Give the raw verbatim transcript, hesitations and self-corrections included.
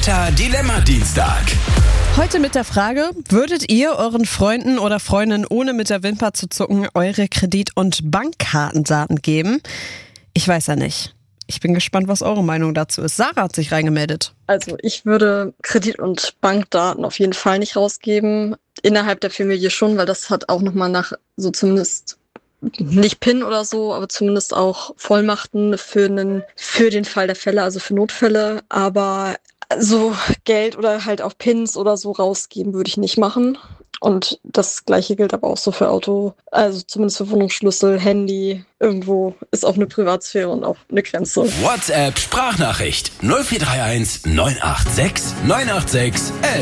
Twitter Dilemma Dienstag. Heute mit der Frage, würdet ihr euren Freunden oder Freundinnen ohne mit der Wimper zu zucken eure Kredit- und Bankkartendaten geben? Ich weiß ja nicht. Ich bin gespannt, was eure Meinung dazu ist. Sarah hat sich reingemeldet. Also ich würde Kredit- und Bankdaten auf jeden Fall nicht rausgeben. Innerhalb der Familie schon, weil das hat auch nochmal nach so zumindest nicht PIN oder so, aber zumindest auch Vollmachten für einen, für den Fall der Fälle, also für Notfälle. Aber so Geld oder halt auch Pins oder so rausgeben würde ich nicht machen. Und das Gleiche gilt aber auch so für Auto, also zumindest für Wohnungsschlüssel, Handy. Irgendwo ist auch eine Privatsphäre und auch eine Grenze. WhatsApp Sprachnachricht null vier drei eins neun acht sechs neun acht sechs elf.